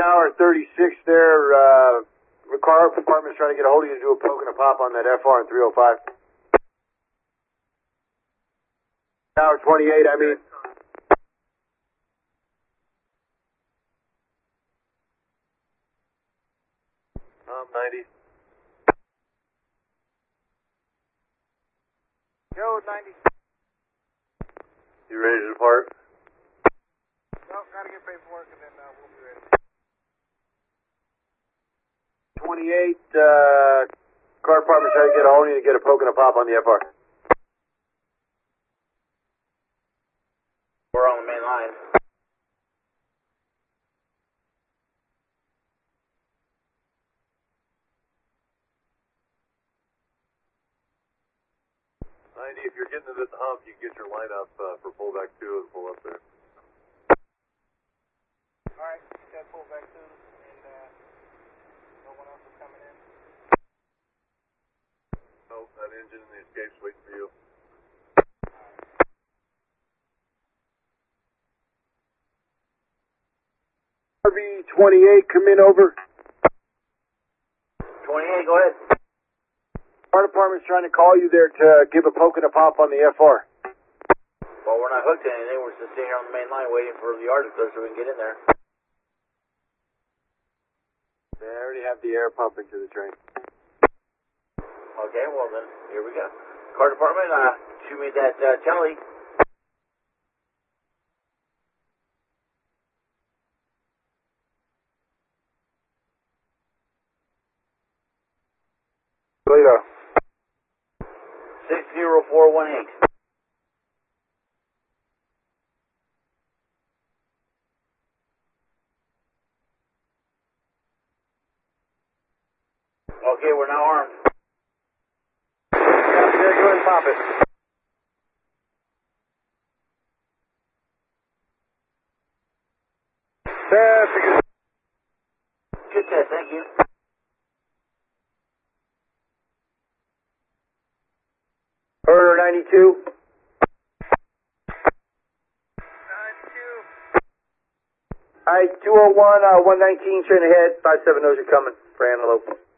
Tower 36 there, the car department's trying to get a hold of you to do a poke and a pop on that FR in 305. Tower 28, I mean. 90. Go 90. You ready to depart? No, gotta get paperwork and then we'll be ready. 28, car department's trying to get a hold of you to get a poke and a pop on the FR. We're on the main line. If you're getting it at the hump, you get your lineup for pullback 2 and pull up there. Alright, get that pullback 2 and no one else is coming in. No, that engine in the escape's waiting for you. RV-28, come in over. 28, go ahead. Fire department's trying to call you there to give a poke and a pop on the FR. Well, we're not hooked to anything. We're just sitting here on the main line waiting for the yard to close so we can get in there. They already have the air pumping to the train. Okay, well then, here we go. Car department, shoot me that telly. Toledo. 60418. Okay, we're now armed. Yeah, go ahead and pop it. Good test, thank you. Order 92. 92. Alright, 201, 119, straight ahead. 57 knows you're coming for Antelope.